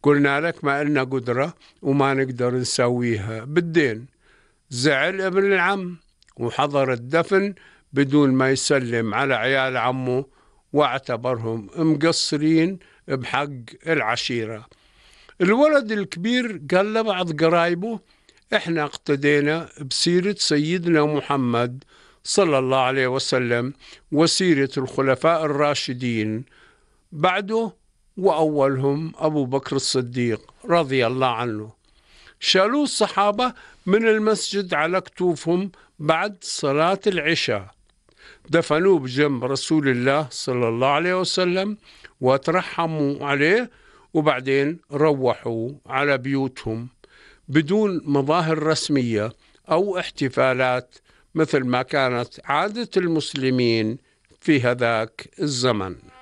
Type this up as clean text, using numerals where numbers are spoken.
قلنا لك ما إلنا قدرة وما نقدر نسويها بالدين. زعل ابن العم وحضر الدفن بدون ما يسلم على عيال عمه، واعتبرهم مقصرين بحق العشيرة. الولد الكبير قال لبعض قرايبه: احنا اقتدينا بسيرة سيدنا محمد صلى الله عليه وسلم وسيرة الخلفاء الراشدين بعده، وأولهم أبو بكر الصديق رضي الله عنه. شالوا الصحابة من المسجد على كتوفهم بعد صلاة العشاء، دفنوه بجنب رسول الله صلى الله عليه وسلم وترحموا عليه، وبعدين روحوا على بيوتهم بدون مظاهر رسمية أو احتفالات مثل ما كانت عادة المسلمين في هذاك الزمن.